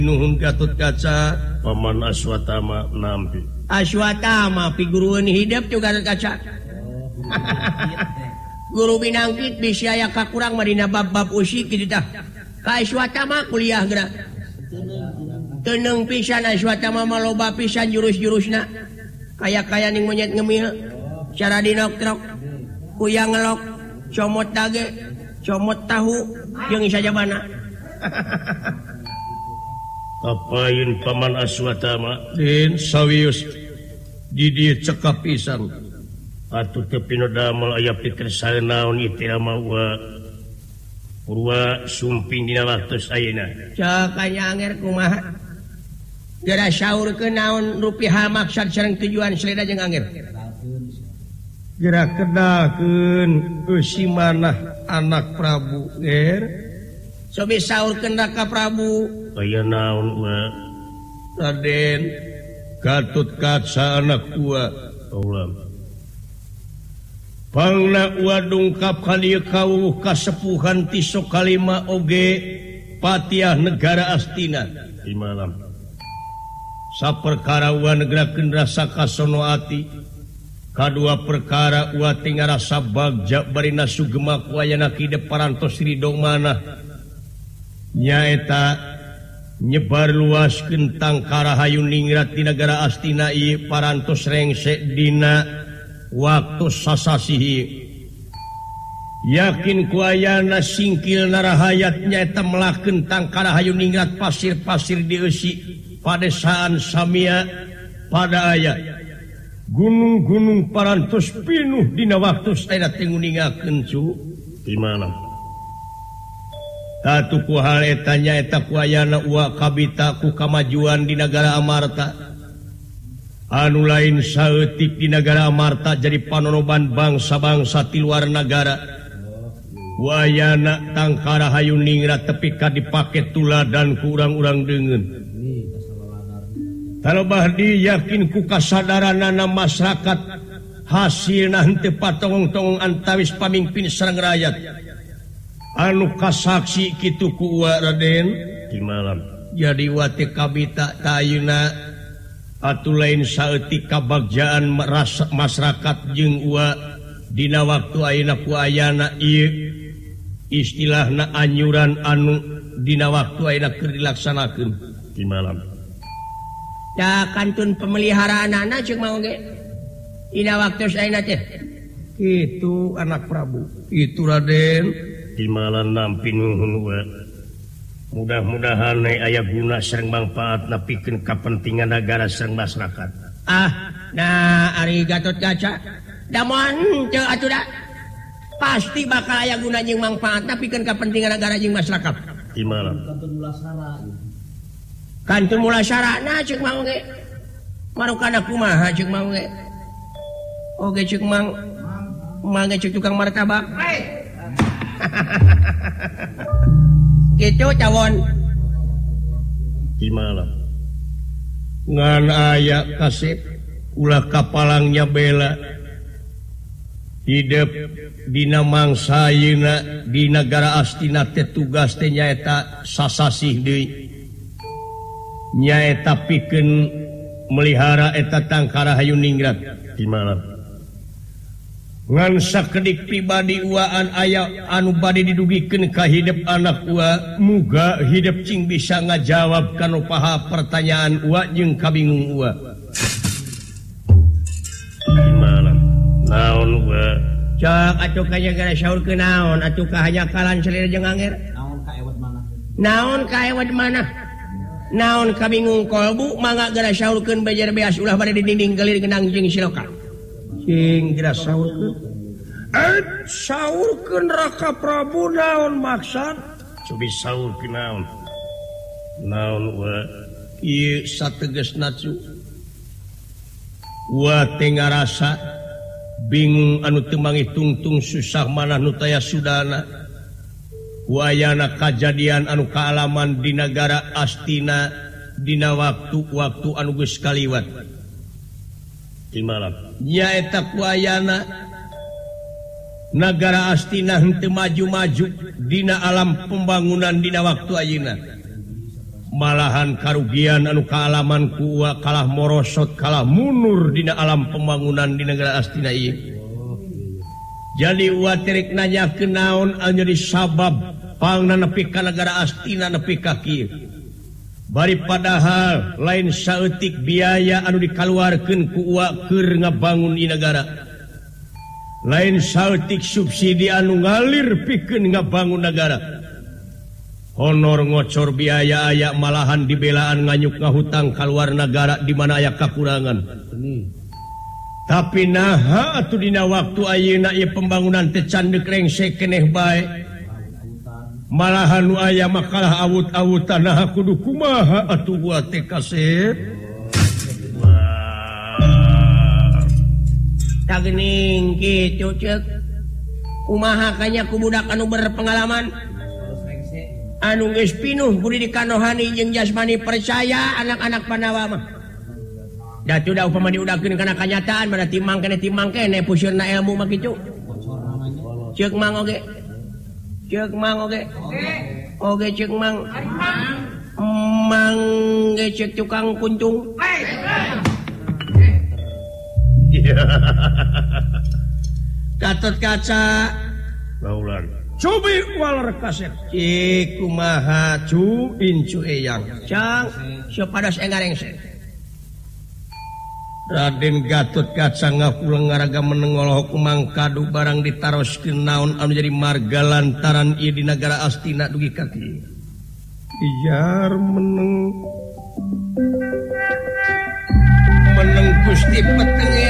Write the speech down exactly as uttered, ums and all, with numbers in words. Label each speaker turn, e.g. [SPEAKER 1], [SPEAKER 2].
[SPEAKER 1] Nuhun Gatot Kaca
[SPEAKER 2] Paman Aswatama nampi.
[SPEAKER 1] Aswatama figuruan hidup juga Gatot Kaca. Guru binangkit bisa aya kakurang marina bab-bab usik kitu tah. Ka Aswatama kuliah geura. Teuneung pisan Aswatama maloba pisan jurus-jurusna. Kaya-kaya ning monyet ngemil, cara dinoktrok, kuyang ngelok, comot dage, comot tahu, jeung sajabana.
[SPEAKER 2] Apain Paman Aswatama?
[SPEAKER 1] Den sawius di dieu cekap pisan.
[SPEAKER 2] Atuh teu pinodamel aya pikir saeunaon ieu teh mah wa purwa sumping dina waktos ayeuna.
[SPEAKER 1] Cak anyanger kumaha? Geura saurkeun naon rupiah maksad sareng tujuan saleda jeung anger. Geura kedakeun eusi manah anak Prabu ger. Sobi saurkeun ka Prabu.
[SPEAKER 2] Aya naon wa
[SPEAKER 1] Raden Gatot Kaca anak ua
[SPEAKER 2] ulang.
[SPEAKER 1] Pangna ua dungkap kalieu kawuh kasepuhan ti Sokalima oge patiah negara Astina.
[SPEAKER 2] Di malam
[SPEAKER 1] saperkara ua negerakeun rasa kasono ati, kadua perkara ua tinggal rasa bagja barina sugema ku ayana kidep parantos ridho manah nyaeta nyebar luas kentang karahayu ningrat di negara Astina ieu parantos rengse dina waktu sasasihi. Yakin ku ayana singkil narahayat nyaeta melah kentang karahayu ningrat pasir-pasir di eusi padesaan samia pada aya gunung-gunung parantos pinuh dina waktu saya tinguningakeun cu
[SPEAKER 2] di malam.
[SPEAKER 1] Tatu ku hal eta nyaeta ku ayana ua kabita ku kamajuan di negara Amarta. Anu lain saeutik di negara Amarta jadi panonoban bangsa-bangsa ti luar negara. Wayana tangkara hayu ningrat tepi ka dipake tuladan ku urang-urang deungeun. Talobah di yakin ku kasadaranana masyarakat hasilna henteu patongong-tongong antawis pamimpin sareng rakyat. Anu kasaksi kitu ku ua Raden
[SPEAKER 2] di malam.
[SPEAKER 1] Jadi wate kabita tayuna atuh lain saeutik kabagjaan masyarakat jeung ua dina waktu ayeuna ku ayana ieu istilahna anyuran anu dina waktu ayeuna keur dilaksanakeun
[SPEAKER 2] di malam.
[SPEAKER 1] Da kantun pemeliharaanana ceuk mah oge dina waktu ayeuna teh kitu anak Prabu itu Raden.
[SPEAKER 2] Di malam nampi nuhun wa mudah-mudahan aya guna sareng mangpaat napikeun kapentingan negara sareng masyarakat.
[SPEAKER 1] Ah, nah ari Gatot Kaca da moal teu atuh da pasti bakal aya guna jeung mangpaat napikeun kapentingan negara jeung masyarakat.
[SPEAKER 2] Di malam
[SPEAKER 3] kantun mulasara
[SPEAKER 1] kantun mulasarana ceuk mah oge marukana kumaha ceuk mah oge oge ceuk mang mangga ceuk tukang martabak. Gitu cawon
[SPEAKER 2] di malam
[SPEAKER 1] ngan aya kasep ulah kapalangnya bela hidup dina mangsa ayeuna di negara Astina teh tugas teh nyaeta sasasih deui nyaeta pikeun melihara eta tangkara hayu ningrat
[SPEAKER 2] di malam.
[SPEAKER 1] Ngan sakedik pribadi uaan aya anu bade didugikeun ka hidup anak ua muga hidup cing bisa ngajawab kana paha pertanyaan ua jeung kabingung ua.
[SPEAKER 2] Di malam naon ua
[SPEAKER 1] Cak atuh kaya gara saurkeun naon atuh kahanyakalan salira jeung anger.
[SPEAKER 3] naon ka ewet manah
[SPEAKER 1] Naon ka ewet manah? Naon kabingung kolbu mangga gara saurkeun bejer beas ulah bade dinding gelir genang jeung siloka. Sing geura saurkeun eh saurkeun Raka Prabu naon maksud
[SPEAKER 2] cobi saurkeun naon naon wa
[SPEAKER 1] ieu sategesna cu wa teh ngarasa bingung anu teu manghitung-tung susah manah nu taya sudana wayana kajadian anu kaalaman di negara Astina dina waktu-waktu anu geus kaliwat
[SPEAKER 2] di malam.
[SPEAKER 1] nyaeta kuayana negara Astina henteu maju-maju dina alam pembangunan dina waktu ayeuna.
[SPEAKER 2] malahan karugian anu kaalaman kuwa kalah morosot kalah munur dina alam pembangunan di negara Astina ieu. Jadi ulah terik nanya ke naon anu jadi sabab pangna nepi ka negara Astina nepi ka kieu. Bari padahal lain saeutik biaya anu dikaluarkeun ku uwa keur ngabangun ieu negara. Lain saeutik subsidi anu ngalir pikeun ngabangun negara. Honor ngocor biaya aya malahan dibelaan nganyuk ngahutang kaluar negara di mana aya kakurangan. Tapi naha atuh dina waktu ayeuna ieu pembangunan teu can deuk rengsek keneh bae. Malahan nu aya makalah awut-awutan nah kudu kumaha atuh buat teh kasep.
[SPEAKER 1] Tageuning kitu ceuk. Kumaha kanya ku budak anu berpengalaman? Anu geus pinuh budi dikanohani jeung jasmani percaya anak-anak Panawa mah. Da teu da upama diudakeun kana kanyataan mana timang keneh timang keneh pusieurna ilmu mah kitu. Ceuk mang oge. Ceuk mang oge. Oge ceuk mang. Mang ge ceuk tukang kuntung. Gatot kaca
[SPEAKER 2] Laulan.
[SPEAKER 1] Cobi waler kasep. Cik kumaha cu incu eyang. Cang sepadas engarengse.
[SPEAKER 2] Raden Gatot Kaca ngapulang ngaraga menengol hukumang kadu barang ditaroskeun naon anu jadi marga lantaran ieu di negara Astina dugi kaki. Ijar meneng
[SPEAKER 1] meneng Gusti peteng